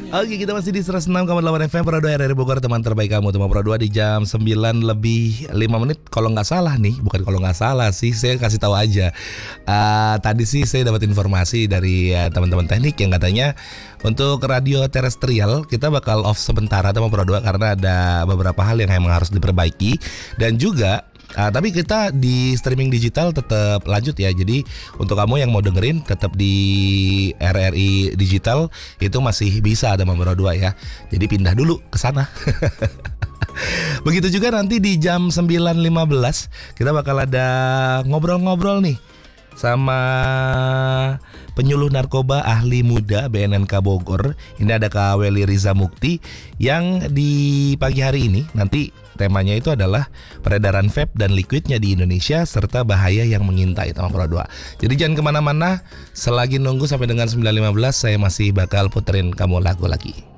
Oke, kita masih di 106,8 FM Pro 2 RRI Bogor, teman terbaik kamu. Teman Pro 2 di jam 9 lebih 5 menit. Kalau nggak salah nih, bukan kalau nggak salah sih, saya kasih tahu aja. Tadi sih saya dapat informasi dari teman-teman teknik yang katanya untuk radio terestrial kita bakal off sementara teman Pro 2 karena ada beberapa hal yang emang harus diperbaiki. Dan juga tapi kita di streaming digital tetap lanjut ya. Jadi untuk kamu yang mau dengerin tetap di RRI Digital itu masih bisa ada nomor 2 ya. Jadi pindah dulu ke sana. Begitu juga nanti di jam 9.15 kita bakal ada ngobrol-ngobrol nih sama penyuluh narkoba ahli muda BNNK Bogor. Ini ada Kak Weli Riza Mukti yang di pagi hari ini nanti temanya itu adalah peredaran vape dan liquidnya di Indonesia serta bahaya yang mengintai teman Pro 2. Jadi jangan kemana-mana, selagi nunggu sampai dengan 9.15 saya masih bakal puterin kamu lagu lagi.